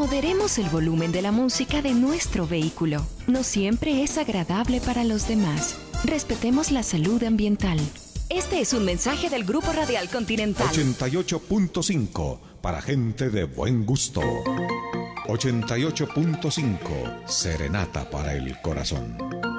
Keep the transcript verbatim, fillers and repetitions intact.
moderemos el volumen de la música de nuestro vehículo. No siempre es agradable para los demás. Respetemos la salud ambiental. Este es un mensaje del Grupo Radial Continental. ochenta y ocho punto cinco para gente de buen gusto. ochenta y ocho punto cinco Serenata para el corazón.